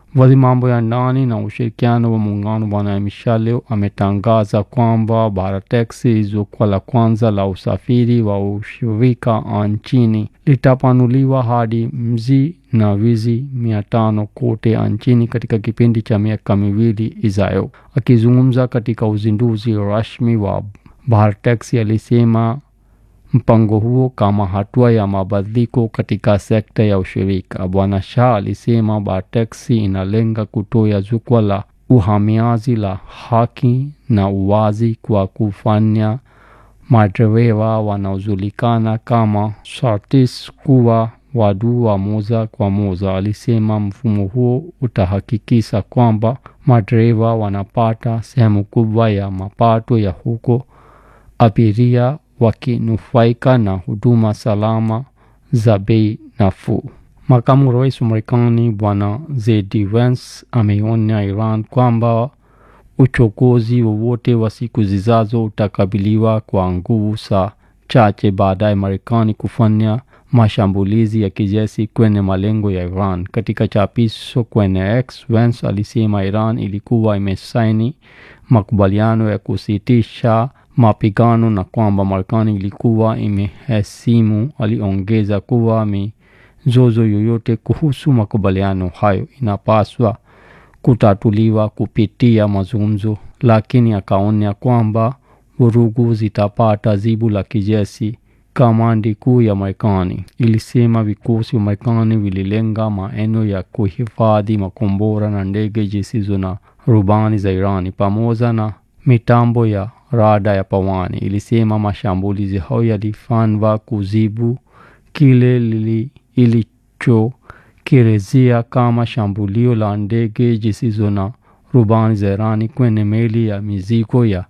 Waziri mambo ya ndani na ushirikiano wa muungano Bwana Amit Shah leo ametangaza kwamba Bharataxi, jukwaa la kwanza la usafiri wa ushirika nchini, litapanuliwa hadi mji na vijiji 500 kote nchini katika kipindi cha miaka miwili ijayo. Akizungumza katika uzinduzi rasmi wa Bharataxi, alisema mpango huo kama hatua ya mabadiliko katika sekta ya ushirika. Bwana Shah alisema Bharataxi inalenga kutoa jukwaa la uhamiaji la haki na uwazi kwa kufanya madereva wanaojulikana kama charteris kuwa wadau wa moja kwa moja. Alisema mfumo huo utahakikisha kwamba madereva wanapata sehemu kubwa ya mapato ya huko abiria wakinufaika na huduma salama za bei nafuu. Makamu Rais wa Marekani Bwana J.D. Vance ameonya Iran kwamba uchokozi wowote wa siku zijazo utakabiliwa kwa nguvu saa chache baada ya Marekani kufanya mashambulizi ya kijeshi kwenye malengo ya Iran. Katika chapisho kwenye X, Vance alisema Iran ilikuwa imesaini makubaliano ya kusitisha mapigano na kwamba Marekani ilikuwa imeheshimu. Aliongeza kuwa mizozo yoyote kuhusu makubaliano hayo inapaswa kutatuliwa kupitia mazungumzo, lakini akaonya kwamba vurugu zitapata jibu la kijeshi. Kamandi kuu ya Marekani ilisema vikosi vya Marekani vililenga maeneo ya kuhifadhi makombora na ndege zisizo na rubani za Irani pamoja na mitambo ya rada ya pawani. Ilisema mashambulizi hayo yalifanywa kujibu kile ilichokielezea kama shambulio la ndege zisizo na rubani za Irani kwenye meli ya mizigo ya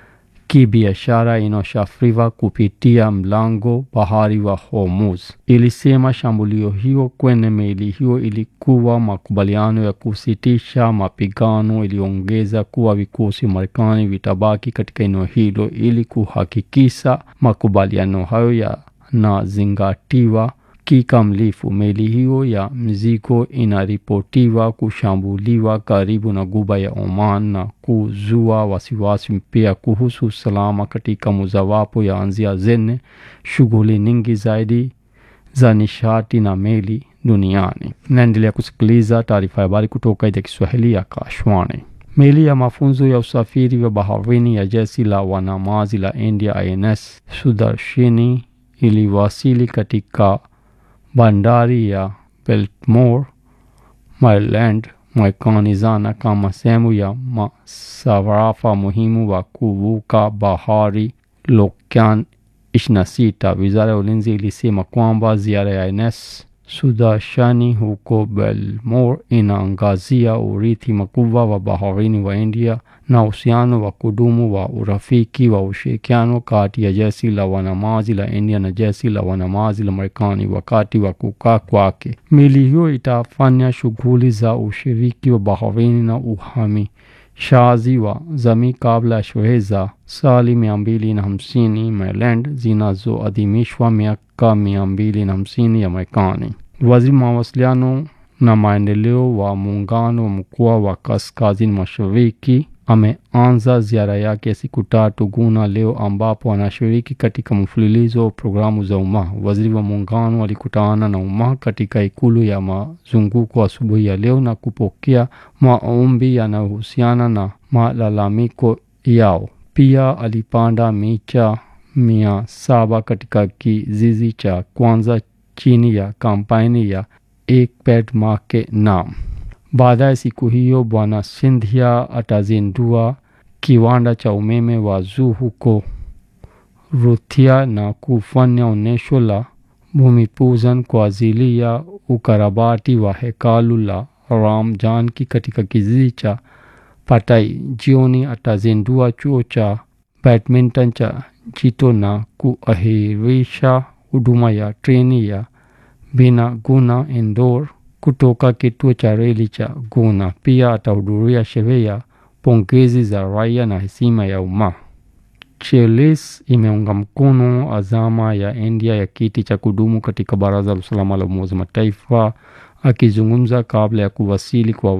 kibiashara inayosafiriwa kupitia mlango bahari wa Hormuz. Ilisema shambulio hiyo kwenye meli hiyo ilikuwa makubaliano ya kusitisha mapigano. Iliongeza kuwa vikosi vya Marekani vitabaki katika eneo hilo ili kuhakikisha makubaliano hayo yanazingatiwa kikamilifu. Meli hiyo ya mzigo inaripotiwa kushambuliwa karibu na Ghuba ya Oman na kuzua wasiwasi mpya kuhusu usalama katika mojawapo ya njia zenye shughuli nyingi zaidi za nishati na meli duniani. Naendelea kusikiliza taarifa ya habari kutoka idhaa ya Kiswahili ya Akashwani. Meli ya mafunzo ya usafiri wa baharini ya jeshi la wanamaji la India INS Sudarshini iliwasili katika bandari ya Baltimore, Maryland, Marekani jana kama sehemu ya msafara muhimu wa kuvuka bahari Lokian 26. Wizara ya Ulinzi ilisema kwamba ziara ya INS Sudarshani huko Baltimore inaangazia urithi mkubwa wa baharini wa India na uhusiano wa kudumu wa urafiki wa ushirikiano kati ya jeshi la wanamaji la India na jeshi la wanamaji la Marekani. Wakati wa kukaa kwake, meli hiyo itafanya shughuli za ushiriki wa baharini na uhamishaji wa jamii kabla ya sherehe za sali 250 Maryland zinazoadhimishwa miaka 250 ya Marekani. Waziri mawasiliano na maendeleo wa muungano wa mkoa wa Kaskazini Mashariki ameanza ziara yake ya siku 3 Guna leo, ambapo anashiriki katika mfululizo wa programu za umma. Waziri wa muungano alikutana na umma katika ikulu ya mazunguko asubuhi ya leo na kupokea maombi yanayohusiana na malalamiko yao. Pia alipanda miche 700 katika kijiji cha kwanza chini ya kampeni ya Ek Ped Maa Ke Naam. Baada ya siku hiyo, Bwana Sindhia atazindua kiwanda cha umeme wa juu huko Ruthia na kufanya onyesho la Bhumi Pujan kwa ajili ya ukarabati wa hekalu la Ram Janki katika kijiji cha Patai. Jioni atazindua chuo cha badminton cha Jito na kuahirisha huduma ya treni ya Bina Guna Indore kutoka kituo cha reli cha Guna. Pia atahudhuria sherehe ya pongezi za raia na heshima ya umma. Chelsea imeunga mkono azama ya India ya kiti cha kudumu katika Baraza la Usalama la Umoja wa Mataifa. Akizungumza kabla ya kuwasili kwa